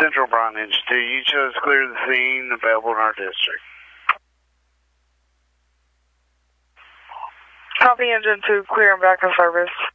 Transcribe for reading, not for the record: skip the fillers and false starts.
Central Bryan Engine 2, you chose clear the scene available in our district. Copy Engine 2, clear and back in service.